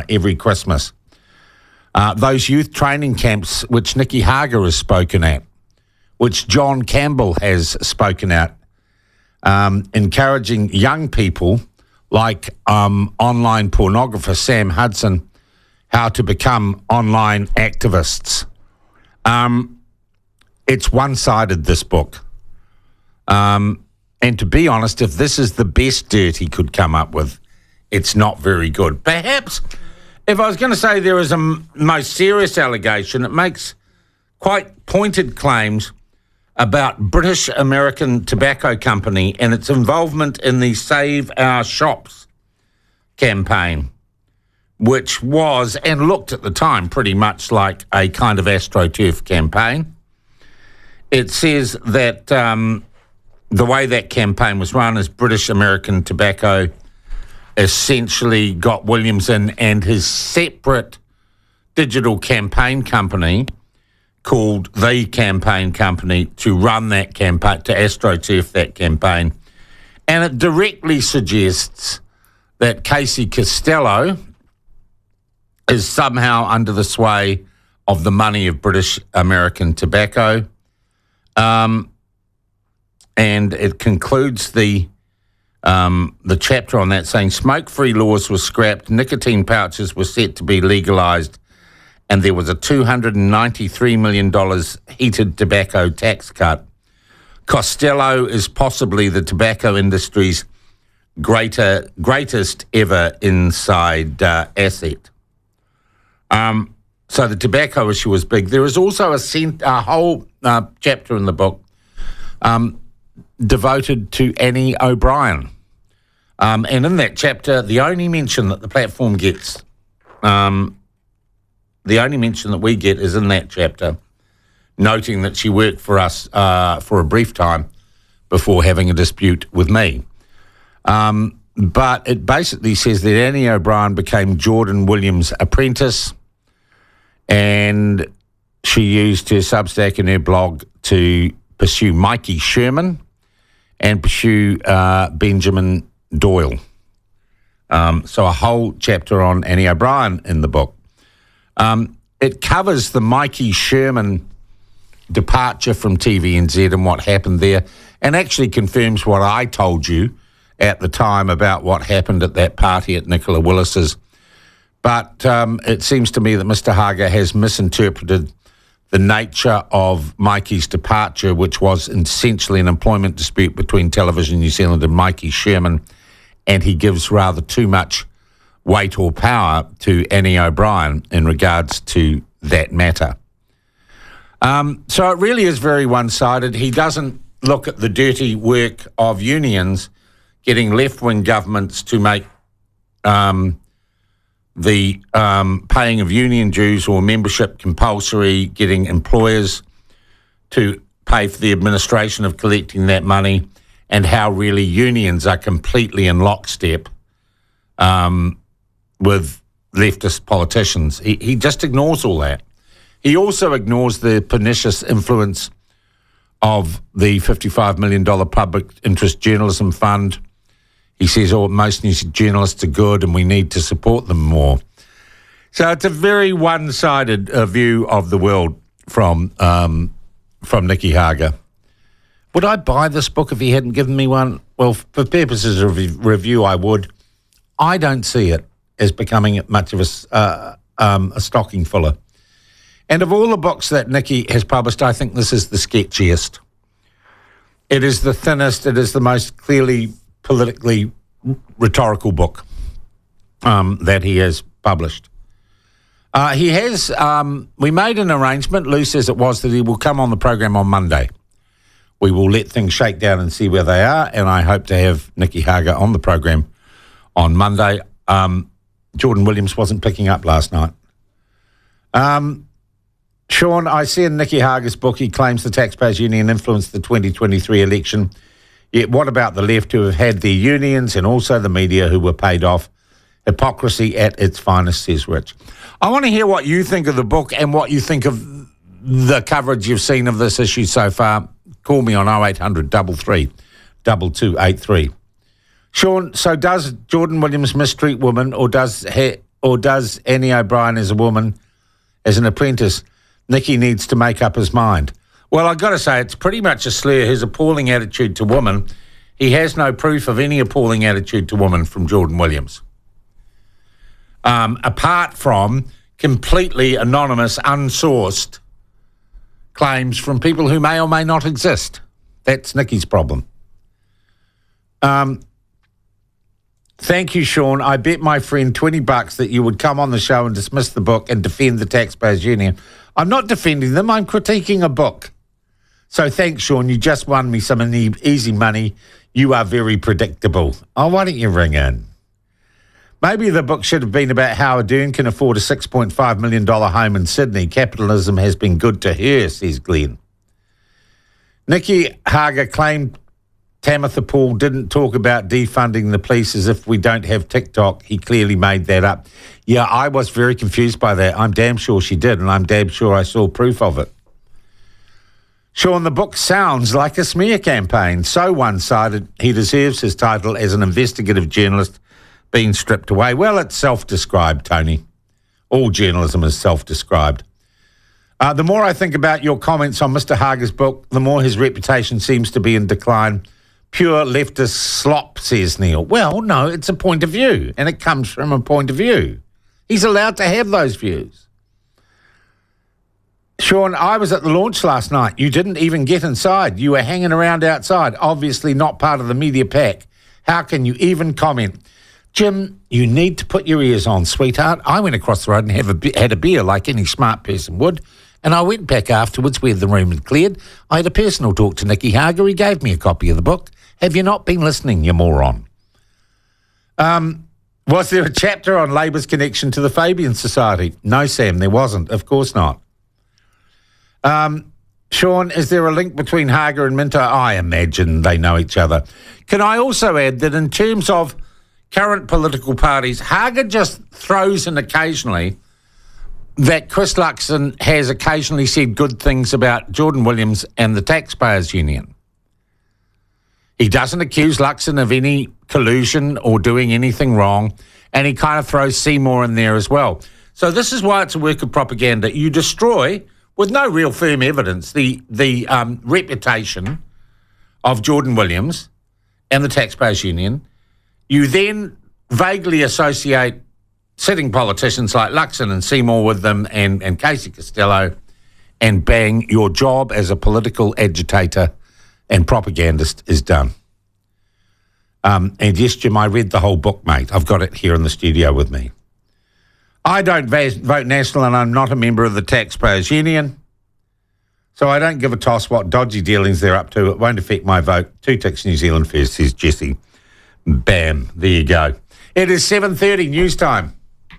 every Christmas. Those youth training camps which Nicky Hager has spoken at, which John Campbell has spoken at, encouraging young people like online pornographer Sam Hudson how to become online activists. It's one-sided, this book. And to be honest, if this is the best dirt he could come up with, it's not very good. Perhaps, if I was going to say there is a most serious allegation, it makes quite pointed claims about British American Tobacco Company and its involvement in the Save Our Shops campaign, which was, and looked at the time, pretty much like a kind of AstroTurf campaign. It says that the way that campaign was run is British American Tobacco essentially got Williams in and his separate digital campaign company called The Campaign Company to run that campaign, to AstroTurf that campaign. And it directly suggests that Casey Costello is somehow under the sway of the money of British American Tobacco. And it concludes the chapter on that saying smoke-free laws were scrapped, nicotine pouches were set to be legalised, and there was a $293 million heated tobacco tax cut. Costello is possibly the tobacco industry's greatest ever inside asset. So the tobacco issue was big. There is also a whole chapter in the book devoted to Annie O'Brien. And in that chapter, the only mention that the platform gets, the only mention that we get is in that chapter, noting that she worked for us for a brief time before having a dispute with me. But it basically says that Annie O'Brien became Jordan Williams' apprentice, and she used her Substack and her blog to pursue Mikey Sherman and pursue Benjamin Doyle. So a whole chapter on Annie O'Brien in the book. It covers the Mikey Sherman departure from TVNZ and what happened there, and actually confirms what I told you at the time about what happened at that party at Nicola Willis's. But it seems to me that Mr. Hager has misinterpreted the nature of Mikey's departure, which was essentially an employment dispute between Television New Zealand and Mikey Sherman, and he gives rather too much weight or power to Annie O'Brien in regards to that matter. So it really is very one-sided. He doesn't look at the dirty work of unions getting left-wing governments to make the paying of union dues or membership compulsory, getting employers to pay for the administration of collecting that money, and how really unions are completely in lockstep with leftist politicians. He just ignores all that. He also ignores the pernicious influence of the $55 million public interest journalism fund. He says, most news journalists are good and we need to support them more. So it's a very one-sided view of the world from Nicky Hager. Would I buy this book if he hadn't given me one? Well, for purposes of review, I would. I don't see it as becoming much of a stocking filler. And of all the books that Nicky has published, I think this is the sketchiest. It is the thinnest. It is the most clearly politically rhetorical book that he has published. He has, we made an arrangement, loose as it was, that he will come on the program on Monday. We will let things shake down and see where they are, and I hope to have Nicky Hager on the program on Monday. Jordan Williams wasn't picking up last night. Sean, I see in Nicky Hager's book he claims the Taxpayers Union influenced the 2023 election. Yet what about the left who have had their unions and also the media who were paid off? Hypocrisy at its finest, says Rich. I want to hear what you think of the book and what you think of the coverage you've seen of this issue so far. Call me on 0800 33 2283. Sean, so does Jordan Williams mistreat women, or or does Annie O'Brien as a woman, as an apprentice? Nicky needs to make up his mind. Well, I've got to say, it's pretty much a slur. His appalling attitude to women. He has no proof of any appalling attitude to women from Jordan Williams. Apart from completely anonymous, unsourced claims from people who may or may not exist. That's Nicky's problem. Thank you, Sean. I bet my friend $20 that you would come on the show and dismiss the book and defend the Taxpayers Union. I'm not defending them. I'm critiquing a book. So thanks, Sean. You just won me some easy money. You are very predictable. Oh, why don't you ring in? Maybe the book should have been about how a Dern can afford a $6.5 million home in Sydney. Capitalism has been good to her, says Glenn. Nicky Hager claimed Tamitha Paul didn't talk about defunding the police as if we don't have TikTok. He clearly made that up. Yeah, I was very confused by that. I'm damn sure she did, and I'm damn sure I saw proof of it. Sean, the book sounds like a smear campaign. So one-sided, he deserves his title as an investigative journalist being stripped away. Well, it's self-described, Tony. All journalism is self-described. The more I think about your comments on Mr. Hager's book, the more his reputation seems to be in decline. Pure leftist slop, says Neil. Well, no, it's a point of view, and it comes from a point of view. He's allowed to have those views. Sean, I was at the launch last night. You didn't even get inside. You were hanging around outside, obviously not part of the media pack. How can you even comment? Jim, you need to put your ears on, sweetheart. I went across the road and had a beer like any smart person would, and I went back afterwards where the room had cleared. I had a personal talk to Nicky Hager. He gave me a copy of the book. Have you not been listening, you moron? Was there a chapter on Labour's connection to the Fabian Society? No, Sam, there wasn't. Of course not. Sean, is there a link between Hager and Minto? I imagine they know each other. Can I also add that in terms of current political parties, Hager just throws in occasionally that Chris Luxon has occasionally said good things about Jordan Williams and the Taxpayers Union. He doesn't accuse Luxon of any collusion or doing anything wrong, and he kind of throws Seymour in there as well. So this is why it's a work of propaganda. You destroy, with no real firm evidence, the reputation of Jordan Williams and the Taxpayers Union. You then vaguely associate sitting politicians like Luxon and Seymour with them and Casey Costello, and bang, your job as a political agitator and propagandist is done. And yes, Jim, I read the whole book, mate. I've got it here in the studio with me. I don't vote National, and I'm not a member of the Taxpayers Union, so I don't give a toss what dodgy dealings they're up to. It won't affect my vote. 2 ticks New Zealand first, says Jesse. Bam, there you go. It is 7:30 news time.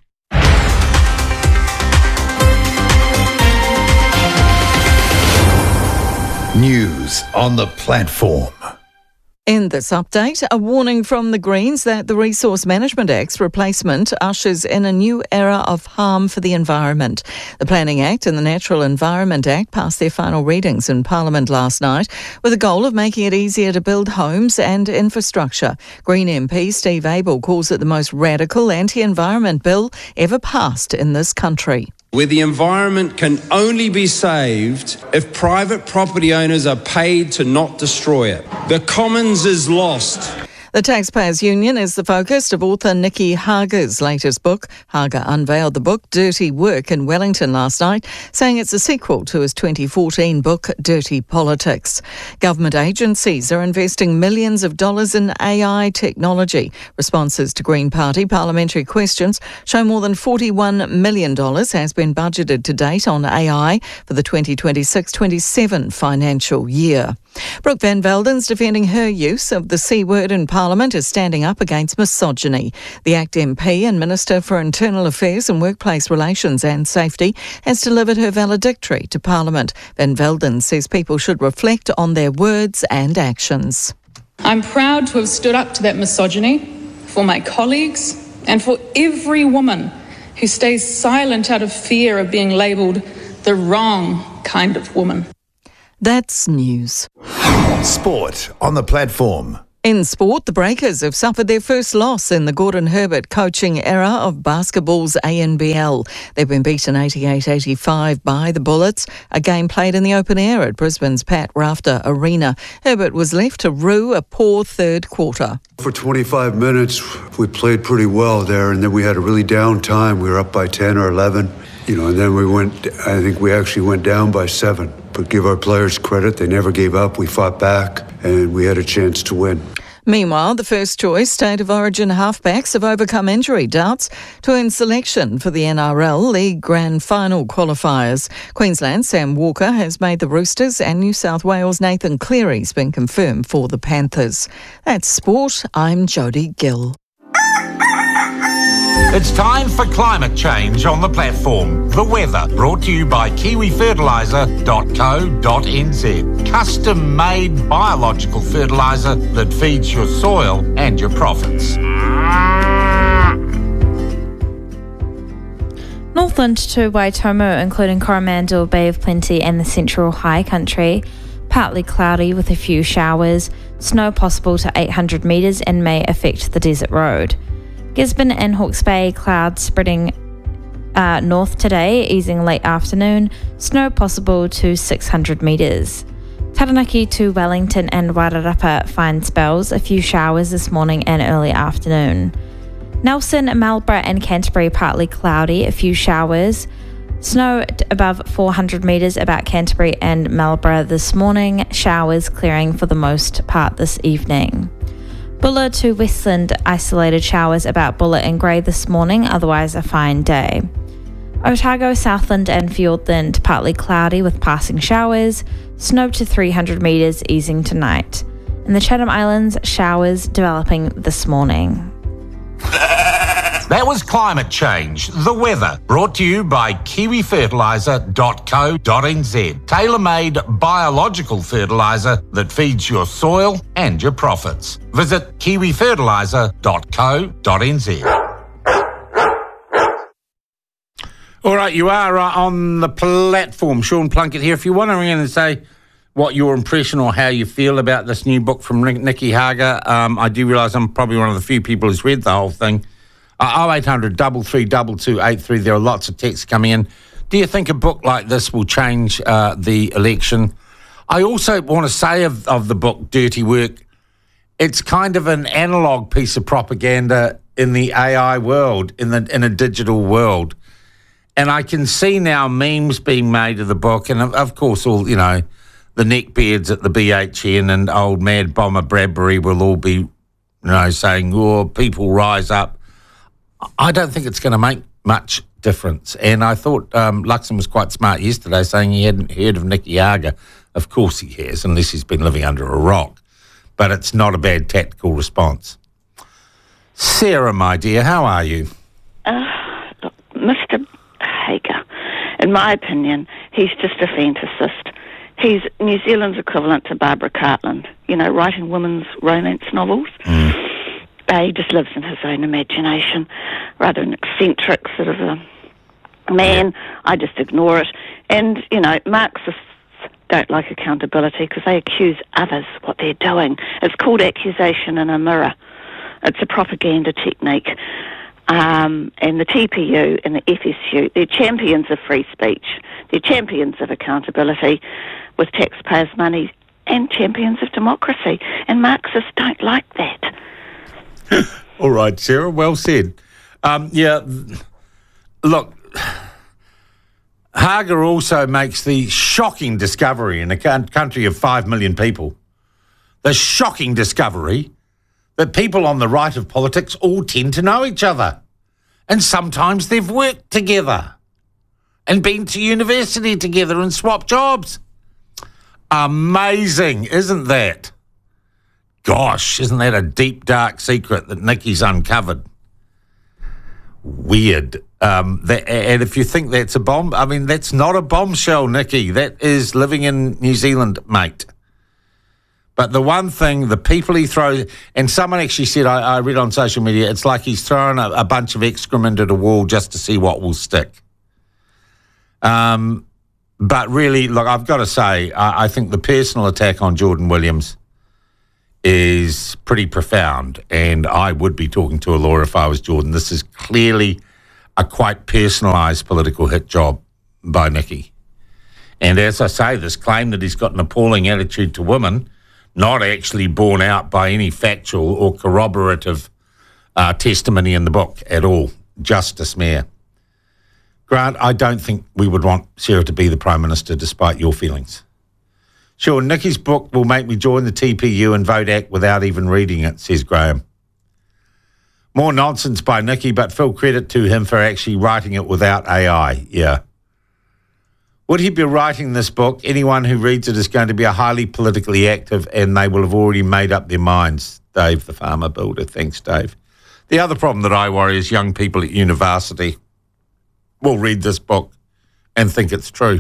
News on the platform. In this update, a warning from the Greens that the Resource Management Act's replacement ushers in a new era of harm for the environment. The Planning Act and the Natural Environment Act passed their final readings in Parliament last night with the goal of making it easier to build homes and infrastructure. Green MP Steve Abel calls it the most radical anti-environment bill ever passed in this country. Where the environment can only be saved if private property owners are paid to not destroy it. The Commons is lost. The Taxpayers Union is the focus of author Nicky Hager's latest book. Hager unveiled the book Dirty Work in Wellington last night, saying it's a sequel to his 2014 book Dirty Politics. Government agencies are investing millions of dollars in AI technology. Responses to Green Party parliamentary questions show more than $41 million has been budgeted to date on AI for the 2026-27 financial year. Brooke Van Velden's defending her use of the C word in Parliament is standing up against misogyny. The ACT MP and Minister for Internal Affairs and Workplace Relations and Safety has delivered her valedictory to Parliament. Van Velden says people should reflect on their words and actions. I'm proud to have stood up to that misogyny for my colleagues and for every woman who stays silent out of fear of being labelled the wrong kind of woman. That's news. Sport on the platform. In sport, the Breakers have suffered their first loss in the Gordon Herbert coaching era of basketball's ANBL. They've been beaten 88-85 by the Bullets, a game played in the open air at Brisbane's Pat Rafter Arena. Herbert was left to rue a poor third quarter. For 25 minutes, we played pretty well there, and then we had a really down time. We were up by 10 or 11, and then I think we actually went down by 7. But give our players credit, they never gave up. We fought back, and we had a chance to win. Meanwhile, the first choice State of Origin halfbacks have overcome injury doubts to earn selection for the NRL League Grand Final qualifiers. Queensland's Sam Walker has made the Roosters, and New South Wales' Nathan Cleary's been confirmed for the Panthers. That's sport. I'm Jodie Gill. It's time for climate change on the platform. The weather, brought to you by kiwifertiliser.co.nz. Custom-made biological fertiliser that feeds your soil and your profits. Northland to Waitomo, including Coromandel, Bay of Plenty and the Central High Country. Partly cloudy with a few showers. Snow possible to 800 metres and may affect the desert road. Gisborne and Hawke's Bay, clouds spreading north today, easing late afternoon. Snow possible to 600 metres. Taranaki to Wellington and Wairarapa, fine spells, a few showers this morning and early afternoon. Nelson, Marlborough and Canterbury, partly cloudy, a few showers. Snow above 400 metres about Canterbury and Marlborough this morning. Showers clearing for the most part this evening. Bulla to Westland, isolated showers about Bulla and Grey this morning, otherwise a fine day. Otago, Southland and Fiordland, partly cloudy with passing showers. Snow to 300 metres, easing tonight. In the Chatham Islands, showers developing this morning. That was climate change, the weather, brought to you by kiwifertiliser.co.nz. Tailor-made biological fertiliser that feeds your soil and your profits. Visit kiwifertiliser.co.nz. All right, you are on the platform. Sean Plunkett here. If you want to ring in and say what your impression or how you feel about this new book from Nicky Hager, I do realise I'm probably one of the few people who's read the whole thing. 0800 332 283. There are lots of texts coming in. Do you think a book like this will change the election? I also want to say of the book, Dirty Work, it's kind of an analogue piece of propaganda in the AI world, in a digital world. And I can see now memes being made of the book, and of course all, the neckbeards at the BHN and old Mad Bomber Bradbury will all be, saying, oh, people rise up. I don't think it's going to make much difference. And I thought Luxon was quite smart yesterday saying he hadn't heard of Nicky Hager. Of course he has, unless he's been living under a rock. But it's not a bad tactical response. Sarah, my dear, how are you? Look, Mr. Hager, in my opinion, he's just a fantasist. He's New Zealand's equivalent to Barbara Cartland, writing women's romance novels. He just lives in his own imagination. Rather an eccentric sort of a man. I just ignore it. And, Marxists don't like accountability because they accuse others what they're doing. It's called accusation in a mirror. It's a propaganda technique. And the TPU and the FSU, they're champions of free speech. They're champions of accountability with taxpayers' money and champions of democracy. And Marxists don't like that. All right, Sarah, well said. Look, Hager also makes the shocking discovery in a country of 5 million people, the shocking discovery that people on the right of politics all tend to know each other. And sometimes they've worked together and been to university together and swapped jobs. Amazing, isn't that? Gosh, isn't that a deep, dark secret that Nicky's uncovered? Weird. And if you think that's a bomb, that's not a bombshell, Nicky. That is living in New Zealand, mate. But the one thing, the people he throws, and someone actually said, I read on social media, it's like he's throwing a bunch of excrement at a wall just to see what will stick. But really, look, I've got to say, I think the personal attack on Jordan Williams is pretty profound, and I would be talking to a lawyer if I was Jordan. This is clearly a quite personalised political hit job by Nicky. And as I say, this claim that he's got an appalling attitude to women, not actually borne out by any factual or corroborative testimony in the book at all, just a smear. Grant, I don't think we would want Sarah to be the Prime Minister despite your feelings. Sure, Nicky's book will make me join the TPU and vote ACT without even reading it, says Graham. More nonsense by Nicky, but full credit to him for actually writing it without AI, yeah. Would he be writing this book? Anyone who reads it is going to be a highly politically active, and they will have already made up their minds. Dave, the farmer builder. Thanks, Dave. The other problem that I worry is young people at university will read this book and think it's true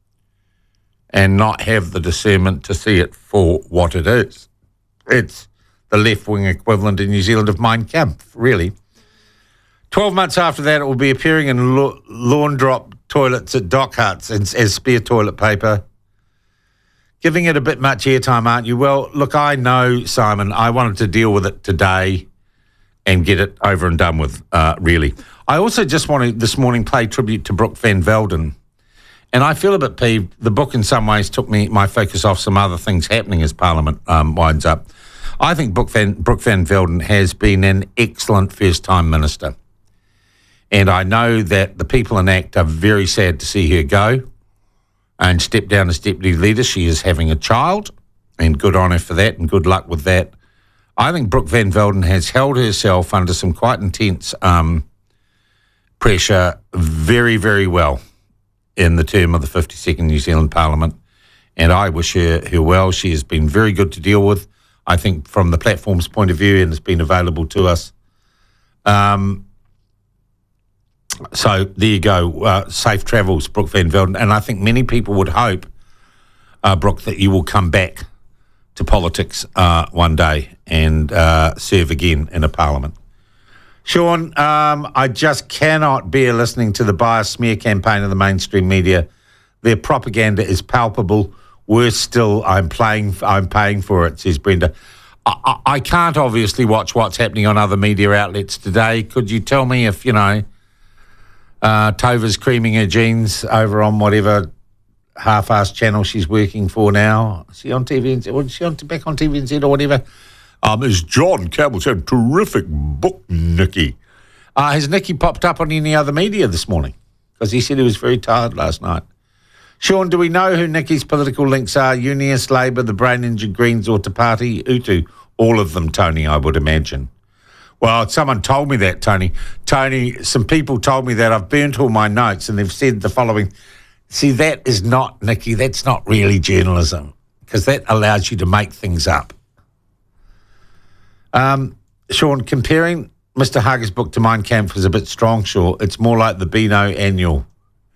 and not have the discernment to see it for what it is. It's the left-wing equivalent in New Zealand of Mein Kampf, really. 12 months after that, it will be appearing in lawn drop toilets at dock huts as spare toilet paper. Giving it a bit much airtime, aren't you? Well, look, I know, Simon, I wanted to deal with it today and get it over and done with, really. I also just want to, this morning, pay tribute to Brooke Van Velden. And I feel a bit peeved. The book, in some ways, took my focus off some other things happening as Parliament winds up. I think Brooke Van Velden has been an excellent first-time minister. And I know that the people in ACT are very sad to see her go and step down as deputy leader. She is having a child, and good on her for that, and good luck with that. I think Brooke Van Velden has held herself under some quite intense pressure very, very well in the term of the 52nd New Zealand Parliament, and I wish her well. She has been very good to deal with, I think, from the platform's point of view, and has been available to us. So there you go. Safe travels, Brooke Van Velden. And I think many people would hope, Brooke, that you will come back to politics one day and serve again in a parliament. Sean, I just cannot bear listening to the bias smear campaign of the mainstream media. Their propaganda is palpable. Worse still, I'm paying for it, says Brenda. I can't obviously watch what's happening on other media outlets today. Could you tell me if, Tova's creaming her jeans over on whatever half-assed channel she's working for now? Is she on TVNZ? Was she back on TVNZ or whatever? As John Campbell said, terrific book, Nicky. Has Nicky popped up on any other media this morning? Because he said he was very tired last night. Sean, do we know who Nicky's political links are? Unionist, Labour, the brain injured Greens or Te Pāti? Utu, all of them, Tony, I would imagine. Well, someone told me that, Tony. Tony, some people told me that. I've burnt all my notes and they've said the following. See, that is not, Nicky, that's not really journalism, because that allows you to make things up. Sean, comparing Mr. Hager's book to Mein Kampf was a bit strong, sure. It's more like the Beano Annual.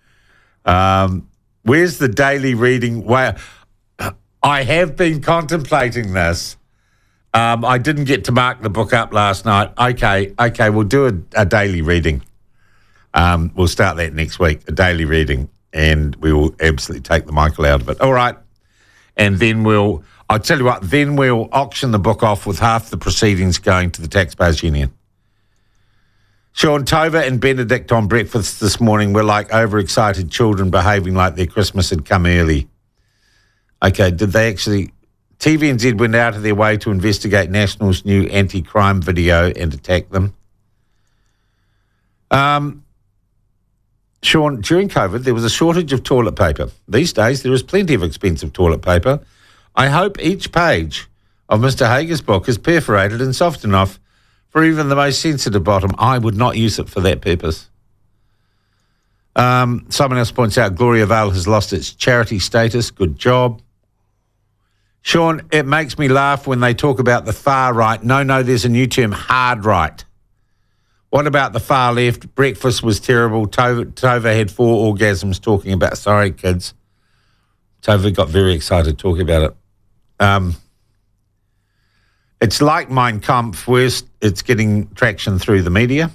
Where's the daily reading? Well, I have been contemplating this. I didn't get to mark the book up last night. Okay, we'll do a daily reading. We'll start that next week, a daily reading, and we will absolutely take the Michael out of it. All right. And then I'll tell you what, then we'll auction the book off with half the proceedings going to the Taxpayers Union. Sean, Tova and Benedict on breakfast this morning were like overexcited children behaving like their Christmas had come early. Okay, did they actually... TVNZ went out of their way to investigate National's new anti-crime video and attack them. Sean, during COVID, there was a shortage of toilet paper. These days, there is plenty of expensive toilet paper. I hope each page of Mr. Hager's book is perforated and soft enough for even the most sensitive bottom. I would not use it for that purpose. Someone else points out Gloria Vale has lost its charity status. Good job. Sean, it makes me laugh when they talk about the far right. No, there's a new term, hard right. What about the far left? Breakfast was terrible. Tova had 4 orgasms talking about, sorry, kids. Tova got very excited talking about it. It's like Mein Kampf, worst, it's getting traction through the media.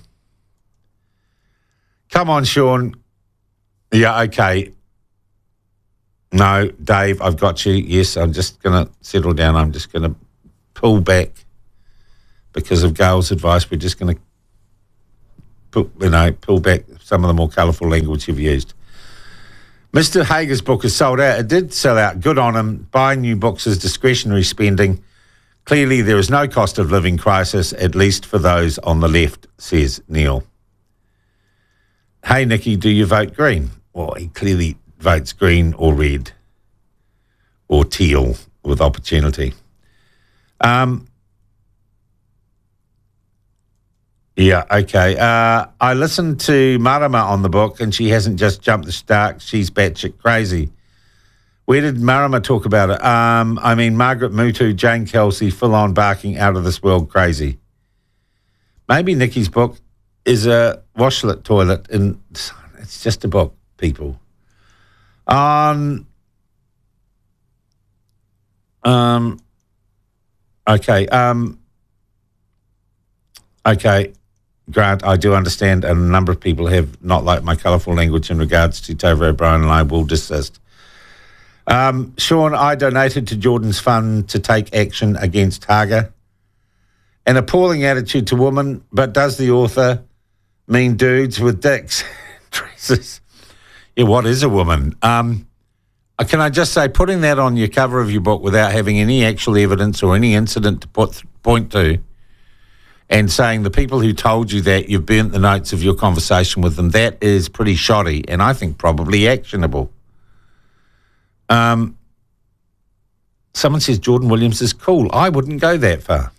Come on, Sean. Yeah, okay. No, Dave, I've got you. Yes, I'm just going to settle down. I'm just going to pull back because of Gail's advice. We're just going to pull back some of the more colourful language you've used. Mr. Hager's book is sold out. It did sell out. Good on him. Buying new books is discretionary spending. Clearly, there is no cost of living crisis, at least for those on the left, says Neil. Hey, Nikki, do you vote Green? Well, he clearly votes green or red or teal with opportunity. Yeah, okay. I listened to Marama on the book, and she hasn't just jumped the shark. She's batshit crazy. Where did Marama talk about it? Margaret Mutu, Jane Kelsey, full-on barking, out of this world crazy. Maybe Nikki's book is a washlet toilet, and it's just a book, people. Okay, Grant, I do understand, and a number of people have not liked my colourful language in regards to Tova O'Brien, and I will desist. Sean, I donated to Jordan's fund to take action against Haga. An appalling attitude to women, but does the author mean dudes with dicks? Yeah, what is a woman? Can I just say, putting that on your cover of your book without having any actual evidence or any incident to point to, and saying the people who told you that, you've burnt the notes of your conversation with them, that is pretty shoddy, and I think probably actionable. Someone says Jordan Williams is cool. I wouldn't go that far.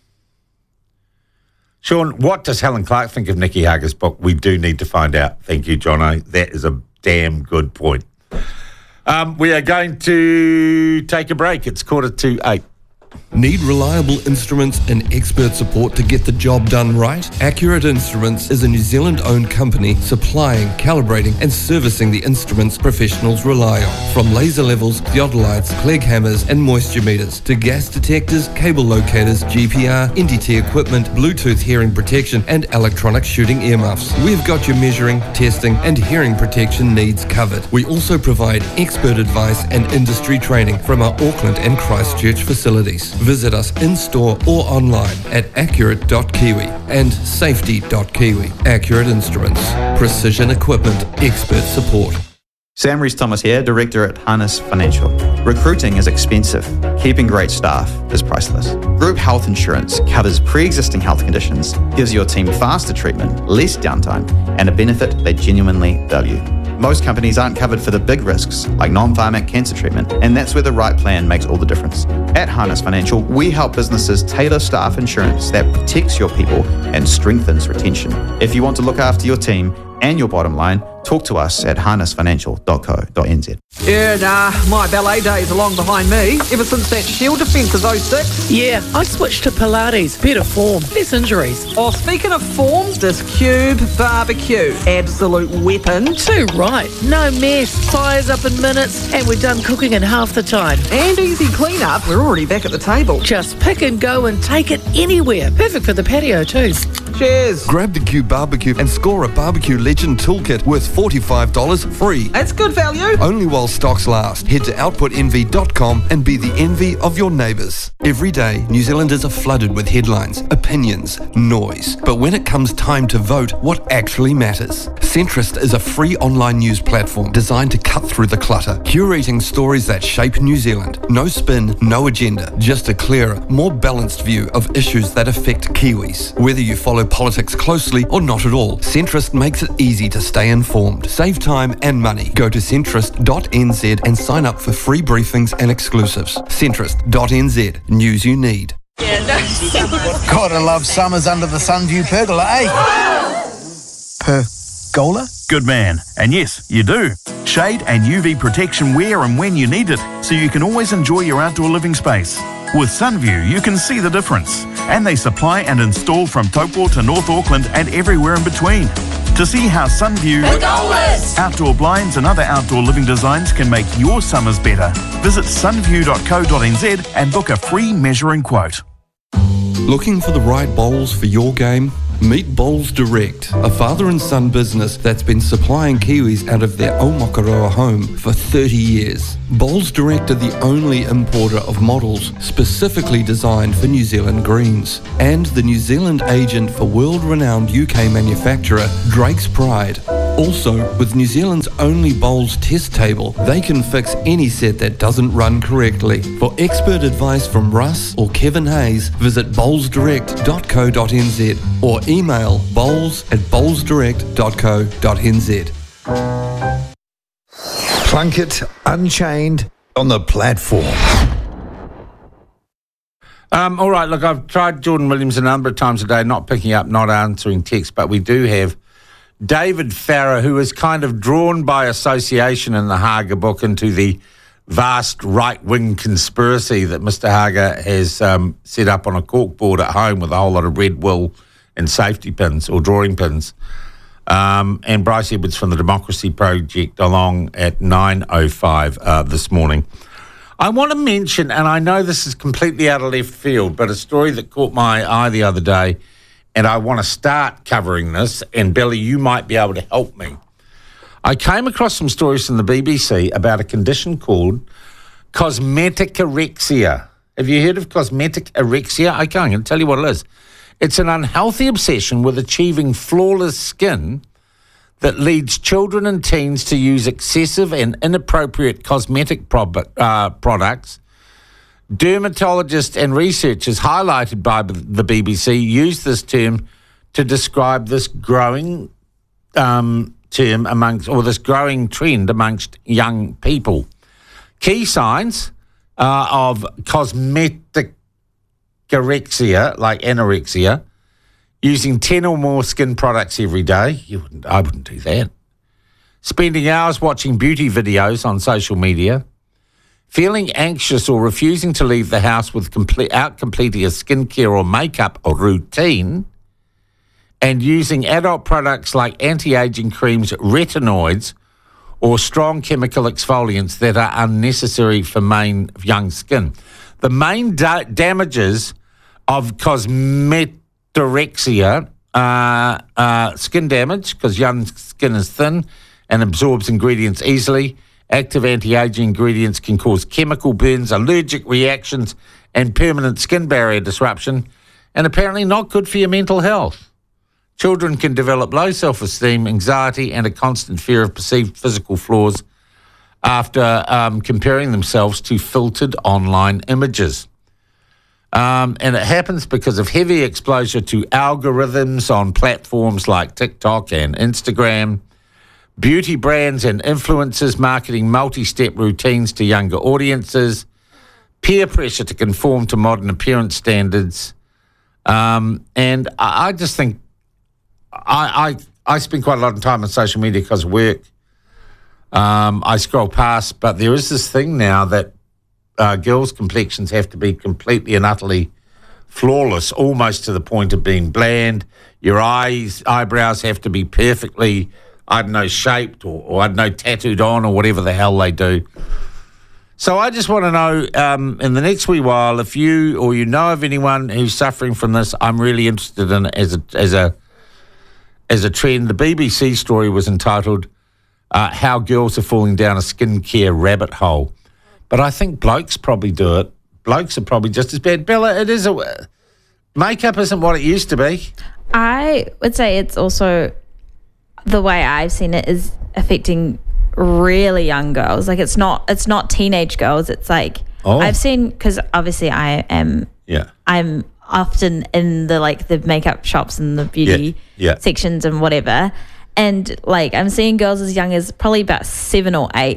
Sean, what does Helen Clark think of Nikki Hager's book? We do need to find out. Thank you, Jono. That is a damn good point. We are going to take a break. It's 7:45. Need reliable instruments and expert support to get the job done right? Accurate Instruments is a New Zealand-owned company supplying, calibrating and servicing the instruments professionals rely on. From laser levels, theodolites, Clegg hammers and moisture meters to gas detectors, cable locators, GPR, NDT equipment, Bluetooth hearing protection and electronic shooting earmuffs. We've got your measuring, testing and hearing protection needs covered. We also provide expert advice and industry training from our Auckland and Christchurch facilities. Visit us in-store or online at accurate.kiwi and safety.kiwi. Accurate Instruments. Precision equipment. Expert support. Sam Rees-Thomas here, Director at Harness Financial. Recruiting is expensive. Keeping great staff is priceless. Group health insurance covers pre-existing health conditions, gives your team faster treatment, less downtime, and a benefit they genuinely value. Most companies aren't covered for the big risks, like non-pharmac cancer treatment, and that's where the right plan makes all the difference. At Harness Financial, we help businesses tailor staff insurance that protects your people and strengthens retention. If you want to look after your team and your bottom line, talk to us at harnessfinancial.co.nz. Yeah, nah, my ballet days are long behind me. Ever since that Shield defence of 06. Yeah, I switched to Pilates. Better form, less injuries. Oh, speaking of form, this Cube barbecue. Absolute weapon. Too right. No mess. Fires up in minutes, and we're done cooking in half the time. And easy clean-up. We're already back at the table. Just pick and go and take it anywhere. Perfect for the patio too. Cheers. Grab the Cube barbecue and score a Barbecue Legend toolkit worth $45 free. That's good value. Only while stocks last. Head to outputenvy.com and be the envy of your neighbours. Every day, New Zealanders are flooded with headlines, opinions, noise. But when it comes time to vote, what actually matters? Centrist is a free online news platform designed to cut through the clutter, curating stories that shape New Zealand. No spin, no agenda, just a clearer, more balanced view of issues that affect Kiwis. Whether you follow politics closely or not at all, Centrist makes it easy to stay informed. Save time and money. Go to centrist.nz and sign up for free briefings and exclusives. Centrist.nz. News you need. Gotta love summers under the Sunview pergola, eh? Pergola? Good man. And yes, you do. Shade and UV protection where and when you need it, so you can always enjoy your outdoor living space. With Sunview, you can see the difference. And they supply and install from Taupo to North Auckland and everywhere in between. To see how Sunview, outdoor blinds and other outdoor living designs can make your summers better, visit sunview.co.nz and book a free measuring quote. Looking for the right bowls for your game? Meet Bowls Direct, a father and son business that's been supplying Kiwis out of their Aomakaroa home for 30 years. Bowls Direct are the only importer of models specifically designed for New Zealand greens, and the New Zealand agent for world-renowned UK manufacturer Drake's Pride. Also, with New Zealand's only bowls test table, they can fix any set that doesn't run correctly. For expert advice from Russ or Kevin Hayes, visit bowlsdirect.co.nz or email bowls@bowlsdirect.co.nz. Plunkett Unchained on the platform. All right, look, I've tried Jordan Williams a number of times a day, not picking up, not answering texts, but we do have David Farrer, who is kind of drawn by association in the Haga book into the vast right-wing conspiracy that Mr. Haga has set up on a corkboard at home with a whole lot of red wool and safety pins or drawing pins. And Bryce Edwards from the Democracy Project along at 9:05 this morning. I want to mention, and I know this is completely out of left field, but a story that caught my eye the other day, and I want to start covering this, and Billy, you might be able to help me. I came across some stories from the BBC about a condition called cosmeticurexia. Have you heard of cosmeticurexia? Okay, I'm going to tell you what it is. It's an unhealthy obsession with achieving flawless skin that leads children and teens to use excessive and inappropriate cosmetic products. Dermatologists and researchers highlighted by the BBC use this term to describe this growing this growing trend amongst young people. Key signs of cosmeticurexia, like anorexia, using 10 or more skin products every day. I wouldn't do that. Spending hours watching beauty videos on social media. Feeling anxious or refusing to leave the house without completing a skincare or makeup or routine. And using adult products like anti-aging creams, retinoids, or strong chemical exfoliants that are unnecessary for young skin. The main damages of cosmeticurexia are skin damage, because young skin is thin and absorbs ingredients easily. Active anti-aging ingredients can cause chemical burns, allergic reactions, and permanent skin barrier disruption, and apparently not good for your mental health. Children can develop low self-esteem, anxiety, and a constant fear of perceived physical flaws after comparing themselves to filtered online images. And it happens because of heavy exposure to algorithms on platforms like TikTok and Instagram, beauty brands and influencers marketing multi-step routines to younger audiences, peer pressure to conform to modern appearance standards. And I just think I spend quite a lot of time on social media because of work. I scroll past, but there is this thing now that girls' complexions have to be completely and utterly flawless, almost to the point of being bland. Your eyebrows have to be perfectly, shaped or tattooed on or whatever the hell they do. So I just want to know, in the next wee while, if you or you know of anyone who's suffering from this, I'm really interested in it as a trend. The BBC story was entitled How Girls Are Falling Down a Skincare Rabbit Hole. But I think blokes probably do it. Blokes are probably just as bad. Bella, makeup isn't what it used to be. I would say it's also, the way I've seen it is affecting really young girls. Like it's not teenage girls. It's like, I've seen, because obviously I'm often in the makeup shops and the beauty sections and whatever. And I'm seeing girls as young as probably about 7 or 8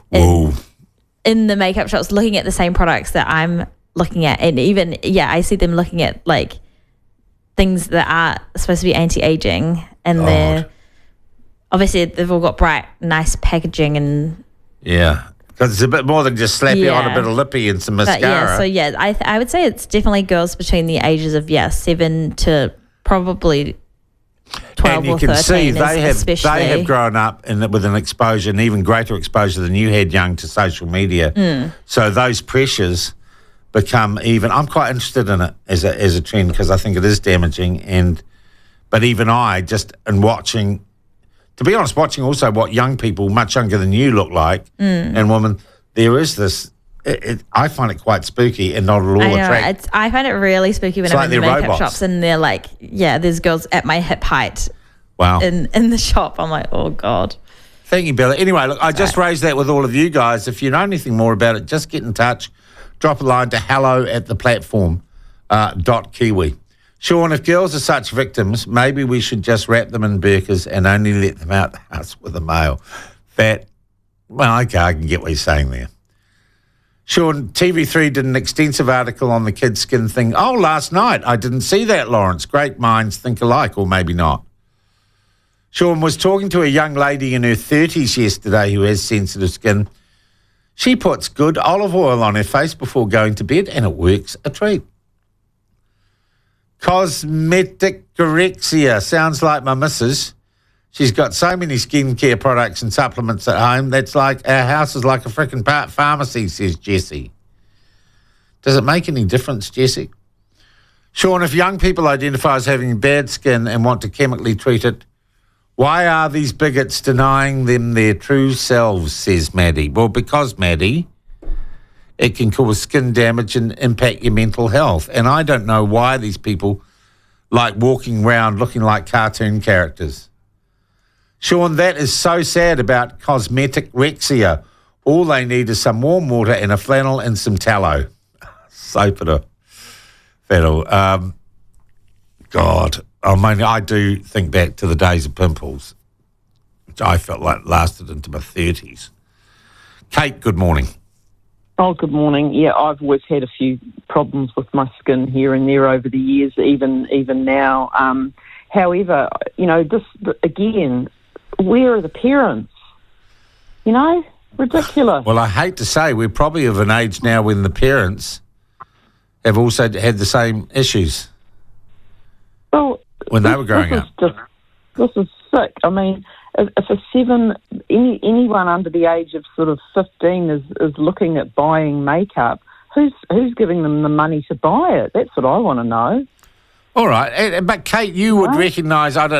in the makeup shops looking at the same products that I'm looking at. And even, I see them looking at things that are supposed to be anti-aging, and they're obviously they've all got bright, nice packaging and because it's a bit more than just slap you on a bit of lippy and some mascara. I would say it's definitely girls between the ages of 7 to probably 12 and you or can 13. See they have grown up with an exposure, an even greater exposure than you had, young, to social media. So those pressures become even. I'm quite interested in it as a trend because I think it is damaging, and But even I, just in watching, to be honest, watching also what young people, much younger than you, look like, and women, there is this, I find it quite spooky and not at all attractive. I find it really spooky when I'm in the makeup shops and they're like, there's girls at my hip height. Wow. In the shop. I'm like, oh, God. Thank you, Bella. Anyway, look, I just raised that with all of you guys. If you know anything more about it, just get in touch. Drop a line to hello@theplatform.kiwi. Sean, if girls are such victims, maybe we should just wrap them in burqas and only let them out the house with a male. Okay, I can get what you're saying there. Sean, TV3 did an extensive article on the kid skin thing. Oh, last night. I didn't see that, Lawrence. Great minds think alike, or maybe not. Sean was talking to a young lady in her 30s yesterday who has sensitive skin. She puts good olive oil on her face before going to bed, and it works a treat. Cosmeticorexia sounds like my missus. She's got so many skincare products and supplements at home. That's like our house is like a freaking pharmacy, says Jessie. Does it make any difference, Jessie? Sean, if young people identify as having bad skin and want to chemically treat it, why are these bigots denying them their true selves, says Maddie? Well, because, Maddie, it can cause skin damage and impact your mental health. And I don't know why these people like walking around looking like cartoon characters. Sean, that is so sad about cosmeticorexia. All they need is some warm water and a flannel and some tallow. Soap and a flannel. God, I mean, I do think back to the days of pimples, which I felt like lasted into my 30s. Kate, good morning. Oh, good morning. Yeah, I've always had a few problems with my skin here and there over the years, even now. However, this again, where are the parents? Ridiculous. Well, I hate to say, we're probably of an age now when the parents have also had the same issues. Well, when they were growing up. This is sick. I mean, if anyone under the age of sort of 15 is looking at buying makeup, who's giving them the money to buy it? That's what I want to know. All right, but Kate, you would recognise, I don't